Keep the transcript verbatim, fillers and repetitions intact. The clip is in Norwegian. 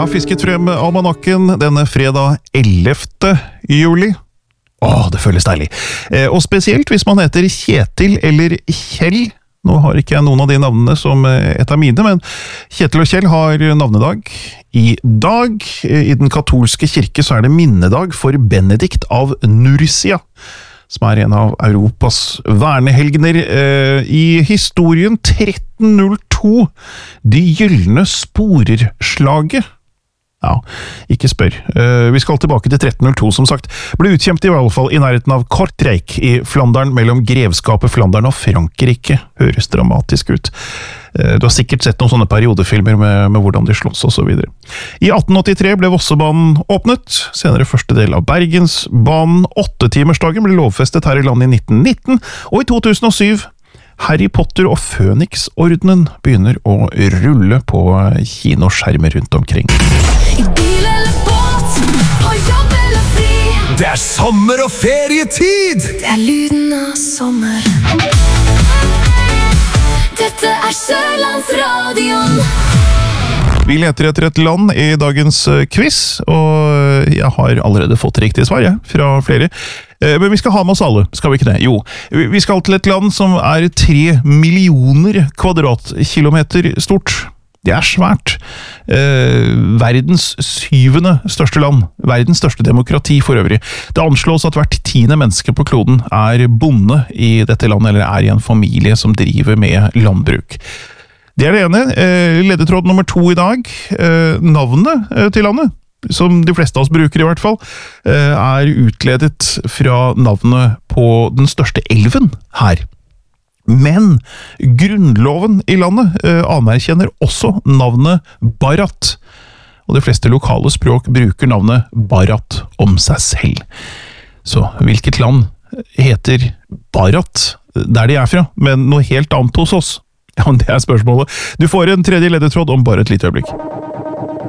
Jeg har fisket frem almanakken denne fredag ellevte juli. Åh, det føles deilig. Eh, og spesielt hvis man heter Kjetil eller Kjell. Nå har ikke jeg noen av de navnene som et av mine, men Kjetil og Kjell har navnedag. I dag, i den katolske kirke, så er det minnedag for Benedikt av Nursia, som er en av Europas vernehelgener. Eh, I historien tretten null to, De gyllene sporerslaget. Ja, ikke spør. Uh, vi skal tilbake til tretten null to, som sagt. Ble utkjempet i hvert fall i nærheten av Kortrijk i Flandern, mellom grevskapet Flandern og Frankrike. Høres dramatisk ut. Uh, du har sikkert sett noen sånne periodefilmer med, med hvordan de slåss og så videre. I atten åttitre ble Vossebanen åpnet, senere første del av Bergensbanen. Åttetimersdagen ble lovfestet her i landet i nitten nitten, og i to tusen og syv Harry Potter og Fønix-ordenen begynner å rulle på kinoskjermer rundt omkring. I bil eller båt, på jobb eller fri. Det er sommer og ferietid! Det er lyden av sommer. Dette er Sørlandsradion. Vi leter etter et land i dagens quiz, og jeg har allerede fått riktig svar, jeg, fra flere. Men vi skal ha med oss alle, skal vi ikke det? Jo, vi skal til et land som er tre millioner kvadratkilometer stort. Det er svært. Eh, verdens syvende største land. Verdens største demokrati for øvrig. Det anslås at hvert tiende menneske på kloden er bonde i dette landet, eller er i en familie som driver med landbruk. Det er det ene. Eh, ledetråd nummer to i dag. Eh, navnet eh, til landet, som de fleste av oss bruker i hvert fall, eh, er utledet fra navnet på den største elven her. Men grunnloven i landet eh, anerkjenner også navnet Bharat, og de fleste lokale språk bruker navnet Bharat om seg selv. Så hvilket land heter Bharat der de er fra, men noe helt annet hos oss? Ja, det er spørsmålet. Du får en tredje ledetråd om bare et lite øyeblikk.